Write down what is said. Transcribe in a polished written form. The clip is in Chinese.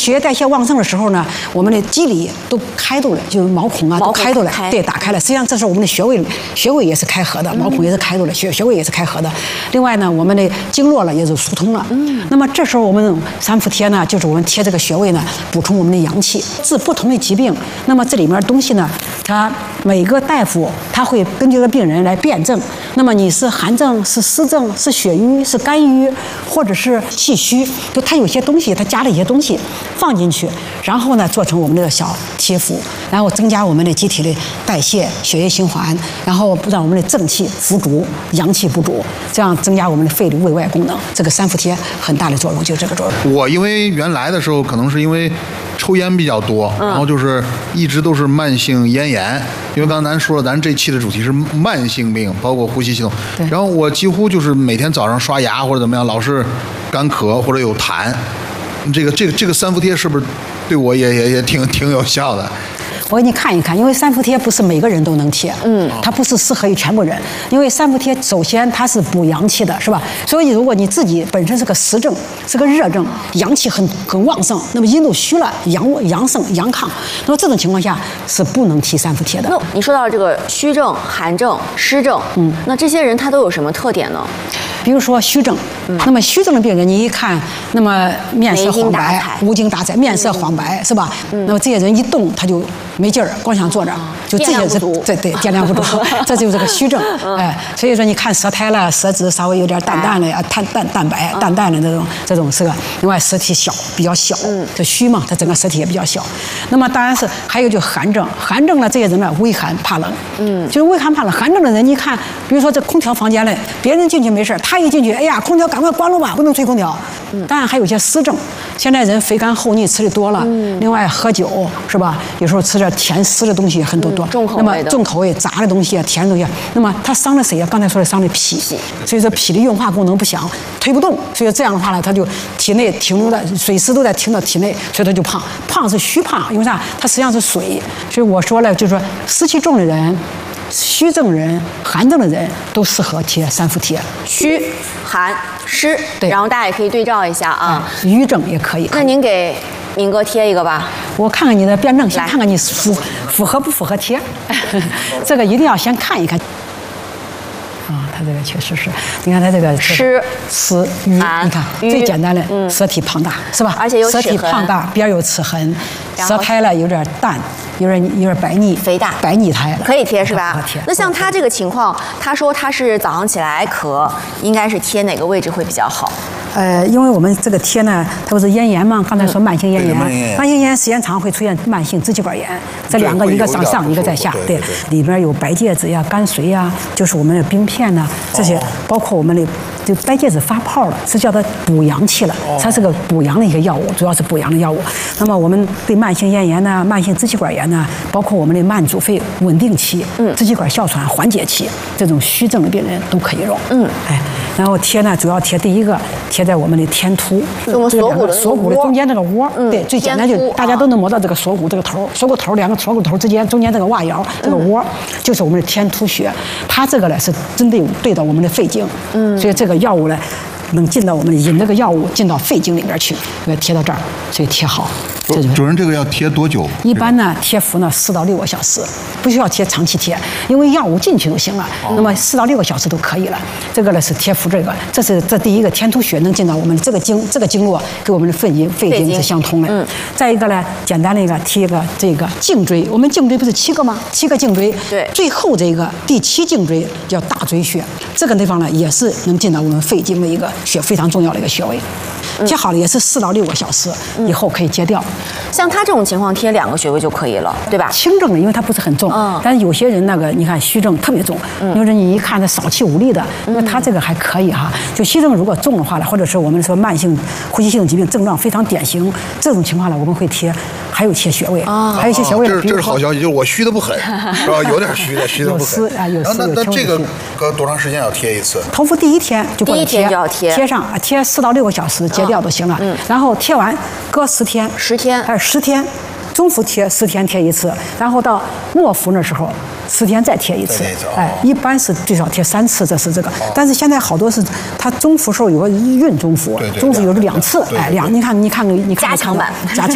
血液代谢旺盛的时候呢，我们的肌理都开度了，就是毛孔啊都开度了，对，打开了。实际上这是我们的穴位也是开合的，毛孔也是开度了，穴位也是开合的。另外呢，我们的经络了也是疏通了。那么这时候我们三伏贴呢，就是我们贴这个穴位呢，补充我们的阳气，治不同的疾病。那么这里面东西呢，它每个大夫他会根据这个病人来辩证。那么你是寒症、是湿症、是血瘀、是肝郁，或者是气虚，就它有些东西，它加了一些东西放进去，然后呢做成我们这个小贴服，然后增加我们的机体的代谢、血液循环，然后让我们的正气浮足，阳气不足，这样增加我们的肺的胃外功能。这个三伏贴很大的作用，就是这个作用。 我因为原来的时候可能是因为抽烟比较多，然后就是一直都是慢性咽炎。因为刚才咱说了，咱这期的主题是慢性病，包括呼吸系统。然后我几乎就是每天早上刷牙或者怎么样，老是干咳或者有痰。这个三伏贴是不是对我也挺有效的？ 我给你看一看，因为三伏贴不是每个人都能贴，它不是适合于全部人。因为三伏贴首先它是补阳气的，是吧？所以如果你自己本身是个湿症，是个热症，阳气很旺盛，那么阴都虚了，阳盛阳亢，那么这种情况下是不能贴三伏贴的。 那你说到这个虚症、寒症、湿症，那这些人他都有什么特点呢？ 比如说虚症，那么虚症的病人，你一看，那么面色黄白、无精打采，面色黄白，是吧？那么这些人一动他就没劲儿，光想坐着，就这些是对电量不足，这就是个虚症。所以说你看舌苔了、舌质稍微有点淡淡的淡白、淡淡的这种是个。另外舌体比较小，这虚嘛，它整个舌体也比较小。那么当然是还有就寒症，寒症呢这些人呢畏寒怕冷，就是畏寒怕冷。寒症的人你看，比如说这空调房间里，别人进去没事，他一进去，哎呀，空调赶快关了吧，不能吹空调。当然还有一些湿症，现在人肥甘厚腻吃的多了，另外喝酒是吧？有时候吃点甜湿的东西很多，那么重口味炸的东西、甜的东西，那么它伤了谁啊？刚才说的伤了脾，所以说脾的运化功能不强，推不动，所以这样的话呢，它就体内停留的水湿都在停到体内，所以它就胖。胖是虚胖，因为啥？它实际上是水。所以我说了，就是说湿气重的人、虚症人、寒症的人都适合贴三伏贴。 虚、寒、湿， 对， 然后大家也可以对照一下啊。 瘀症也可以。 那您给明哥贴一个吧。 我看看你的辩证，先看看你符合不符合贴。这个一定要先看一看。它这个确实是，你看它这个湿瘀，你看最简单的舌体胖大，是吧？ 而且有舌体胖大，边有齿痕，舌苔了有点淡，有点白腻， 肥大， 白腻苔， 可以贴是吧？ 贴。 那像他这个情况，他说他是早上起来咳，应该是贴哪个位置会比较好？ 因为我们这个贴呢，它不是咽炎嘛？刚才说慢性咽炎，慢性咽炎时间长会出现慢性支气管炎，这两个一个在上，一个在下，对，里边有白芥子呀、甘遂呀，就是我们的冰片呐，这些包括我们的。就白芥子发泡了，是叫它补阳气了，它是个补阳的一个药物，主要是补阳的药物。那么我们对慢性咽炎呢、慢性支气管炎呢，包括我们的慢阻肺稳定期、支气管哮喘缓解期，这种虚症的病人都可以用。然后贴呢，主要贴第一个贴在我们的天突， 我们锁骨的中间这个窝，对，最简单就大家都能摸到这个锁骨这个头，锁骨头两个锁骨头之间中间这个袜腰这个窝，就是我们的天突穴。它这个呢是针对到我们的肺经，所以这个药物呢，能进到我们引这个药物进到肺经里边去，贴到这儿，所以贴好。 主任，这个要贴多久？ 一般呢，贴服呢4到6个小时，不需要贴长期贴，因为药物进去就行了。那么4到6个小时都可以了。这个呢是贴服这个，这第一个天突穴能进到我们这个经络，跟我们的肺经是相通的。再一个呢，简单的一个贴一个这个颈椎，我们颈椎不是7个吗？7个颈椎， 对， 最后这个第7颈椎叫大椎穴，这个地方呢也是能进到我们肺经的一个穴，非常重要的一个穴位。贴好了也是4到6个小时以后可以揭掉。 像他这种情况贴2个穴位就可以了，对吧？ 轻症的，因为它不是很重，但是有些人那个你看虚症特别重，因为你一看他少气无力的，因为他这个还可以哈。就虚症如果重的话呢，或者是我们说慢性呼吸系统疾病症状非常典型，这种情况呢，我们会贴，还有贴穴位，还有一些穴位。 这是好消息，就是我虚的不狠，是吧？有点虚的不狠。那这个隔多长时间要贴一次？ 头伏第一天就过来第一天就要贴上，贴4到6个小时，揭掉就行了。然后贴完隔10天，10天，中伏贴10天贴一次，然后到末伏的时候10天再贴一次。一般是最少贴3次，这是这个。但是现在好多是它中伏时候有个孕中伏，中伏有2次，你看加强版，